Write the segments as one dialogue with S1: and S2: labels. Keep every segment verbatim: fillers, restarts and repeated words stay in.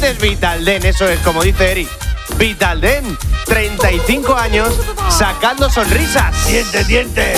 S1: dices Vitalden, eso es como dice Eri. Vitalden, treinta y cinco años sacando sonrisas.
S2: ¡Diente, diente!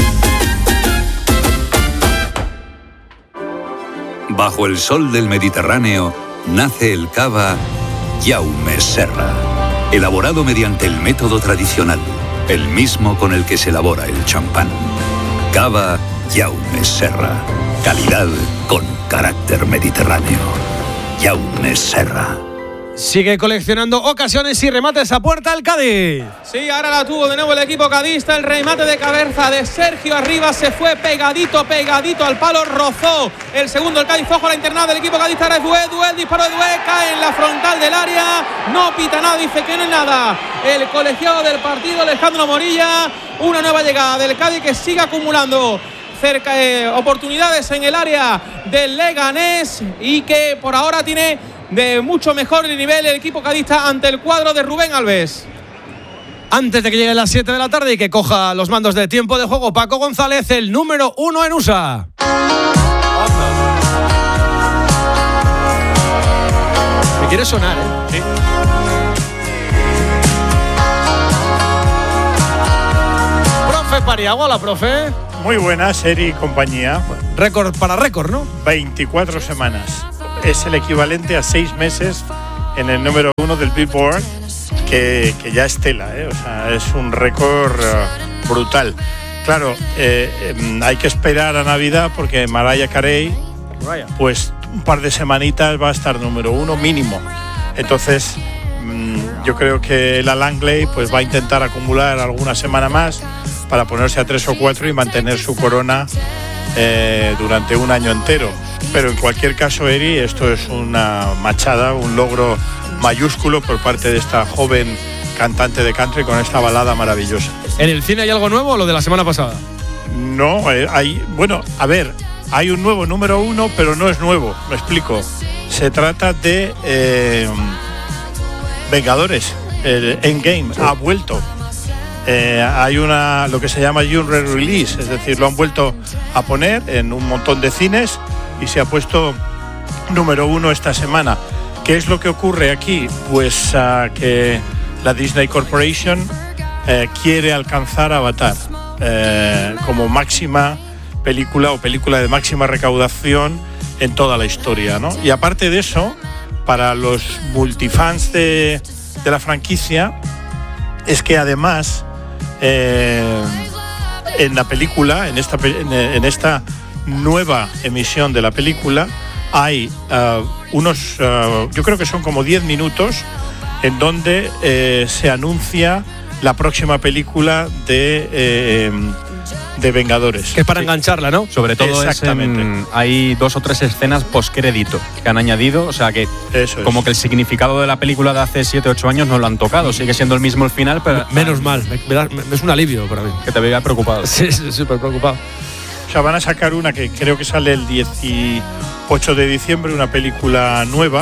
S3: Bajo el sol del Mediterráneo nace el cava Jaume Serra, elaborado mediante el método tradicional, el mismo con el que se elabora el champán. Cava Jaume Serra, calidad con carácter mediterráneo. Jaume Serra.
S4: Sigue coleccionando ocasiones y remates a puerta el Cádiz.
S5: Sí, ahora la tuvo de nuevo el equipo cadista. El remate de cabeza de Sergio Arribas se fue pegadito, pegadito al palo. Rozó el segundo el Cádiz. Ojo a la internada del equipo cadista. Ahora es Dué, Dué, disparo de Dué. Cae en la frontal del área. No pita nada, dice que no es nada. El colegiado del partido, Alejandro Morilla. Una nueva llegada del Cádiz que sigue acumulando cerca eh, oportunidades en el área del Leganés y que por ahora tiene de mucho mejor nivel el equipo cadista ante el cuadro de Rubén Alves.
S4: Antes de que lleguen las siete de la tarde y que coja los mandos de tiempo de juego Paco González, el número uno en U S A. Me quiere sonar, ¿eh?
S2: Sí.
S4: Profe Pariagua, la profe.
S2: Muy buena, Seri y compañía.
S4: Récord para récord, ¿no?
S2: veinticuatro semanas. Es el equivalente a seis meses en el número uno del Billboard, que, que ya es tela, ¿eh? O sea, es un récord uh, brutal. Claro, eh, eh, hay que esperar a Navidad porque Mariah Carey, pues un par de semanitas va a estar número uno mínimo. Entonces, mmm, yo creo que la Langley pues va a intentar acumular alguna semana más para ponerse a tres o cuatro y mantener su corona eh, durante un año entero. Pero en cualquier caso, Eri, esto es una machada, un logro mayúsculo por parte de esta joven cantante de country con esta balada maravillosa.
S4: ¿En el cine hay algo nuevo o lo de la semana pasada?
S2: No, eh, hay, bueno, a ver, hay un nuevo número uno, pero no es nuevo, me explico. Se trata de eh, Vengadores, el Endgame, ha vuelto. Eh, hay una, lo que se llama un re-release, es decir, lo han vuelto a poner en un montón de cines y se ha puesto número uno esta semana. ¿Qué es lo que ocurre aquí? Pues uh, que la Disney Corporation eh, quiere alcanzar Avatar eh, como máxima película o película de máxima recaudación en toda la historia, ¿no? Y aparte de eso, para los multifans de, de la franquicia, es que además eh, en la película, en esta, en, en esta nueva emisión de la película, hay uh, unos, uh, yo creo que son como diez minutos en donde eh, se anuncia la próxima película de, eh, de Vengadores.
S4: Que es para sí. engancharla, ¿no?
S6: Sobre todo
S2: exactamente.
S6: Es en, hay dos o tres escenas postcrédito que han añadido, o sea que
S2: Eso
S6: como
S2: es.
S6: que el significado de la película de hace siete ocho años no lo han tocado, sigue siendo el mismo el final, pero
S4: menos mal, es un alivio para mí.
S6: Que te veía preocupado.
S4: Sí, sí, súper preocupado.
S2: O sea, van a sacar una que creo que sale el dieciocho de diciembre, una película nueva,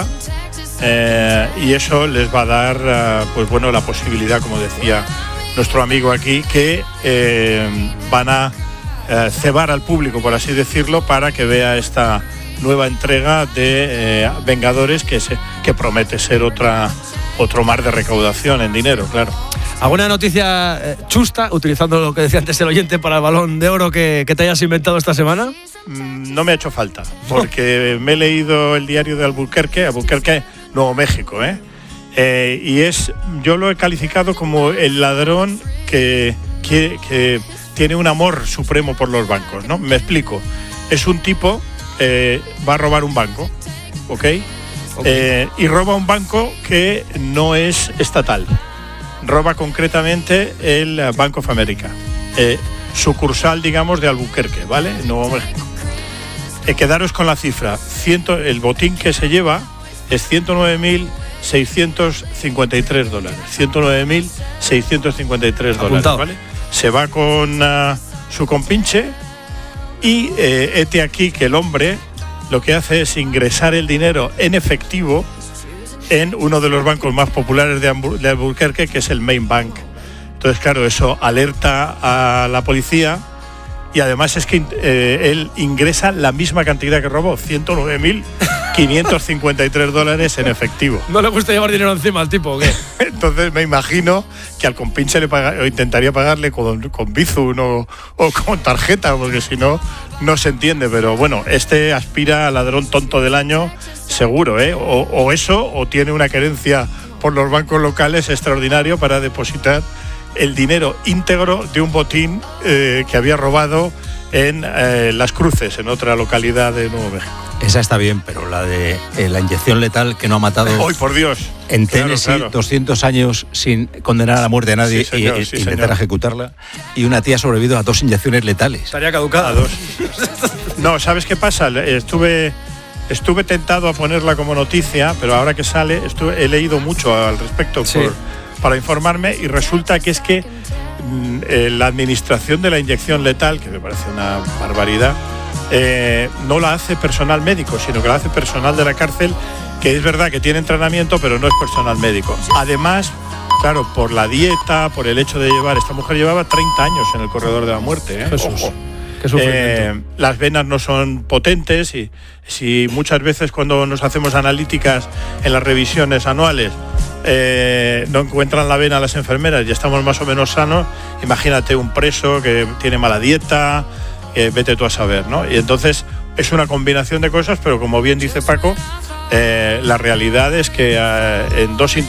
S2: eh, y eso les va a dar, uh, pues bueno, la posibilidad, como decía nuestro amigo aquí, que eh, van a eh, cebar al público, por así decirlo, para que vea esta nueva entrega de eh, Vengadores, que, se, que promete ser otra otro mar de recaudación en dinero, claro.
S4: ¿Alguna noticia eh, chusta, utilizando lo que decía antes el oyente para el Balón de Oro, que, que te hayas inventado esta semana?
S2: Mm, no me ha hecho falta, porque me he leído el diario de Albuquerque, Albuquerque, Nuevo México, ¿eh? Eh, y es, yo lo he calificado como el ladrón que, que, que tiene un amor supremo por los bancos, ¿no? Me explico. Es un tipo, eh, va a robar un banco, ¿ok? okay. Eh, y roba un banco que no es estatal. Roba concretamente el Bank of America, eh, sucursal, digamos, de Albuquerque, ¿vale? Nuevo México. Eh, quedaros con la cifra. Ciento, el botín que se lleva es ciento nueve mil seiscientos cincuenta y tres dólares. ciento nueve mil seiscientos cincuenta y tres dólares, ¿vale? Se va con uh, su compinche y eh, hete aquí que el hombre lo que hace es ingresar el dinero en efectivo en uno de los bancos más populares de, Hamburg- de Albuquerque, que es el Main Bank. Entonces, claro, eso alerta a la policía y además es que eh, él ingresa la misma cantidad que robó, ciento nueve mil quinientos cincuenta y tres dólares en efectivo.
S4: ¿No le gusta llevar dinero encima al tipo o qué?
S2: Entonces me imagino que al compinche le paga, o intentaría pagarle con, con Bizum o, o con tarjeta, porque si no, no se entiende. Pero bueno, este aspira a ladrón tonto del año seguro, ¿eh? O, o eso, o tiene una querencia por los bancos locales extraordinario para depositar el dinero íntegro de un botín eh, que había robado en eh, Las Cruces, en otra localidad de Nuevo México.
S7: Esa está bien, pero la de eh, la inyección letal que no ha matado.
S2: ¡Ay, por Dios!
S7: En
S2: Claro,
S7: Tennessee,
S2: claro.
S7: doscientos años sin condenar a la muerte a nadie
S2: Sí, señor,
S7: y, y
S2: sí,
S7: intentar
S2: señor.
S7: ejecutarla. Y una tía ha sobrevivido a dos inyecciones letales.
S4: Estaría caducada.
S2: A dos. No, ¿sabes qué pasa? Estuve, estuve tentado a ponerla como noticia, pero ahora que sale, estuve, he leído mucho al respecto
S4: Sí.
S2: por, para informarme y resulta que es que mm, eh, la administración de la inyección letal, que me parece una barbaridad, eh, no la hace personal médico, sino que la hace personal de la cárcel, que es verdad que tiene entrenamiento, pero no es personal médico. Además, claro, por la dieta, por el hecho de llevar, esta mujer llevaba treinta años en el corredor de la muerte, ¿eh?
S4: Jesús.
S2: Ojo.
S4: Qué sufrimiento.
S2: Eh, las venas no son potentes y si muchas veces cuando nos hacemos analíticas en las revisiones anuales eh, no encuentran la vena las enfermeras y estamos más o menos sanos, imagínate un preso que tiene mala dieta, eh, vete tú a saber, ¿no? Y entonces es una combinación de cosas, pero como bien dice Paco, eh, la realidad es que eh, en dos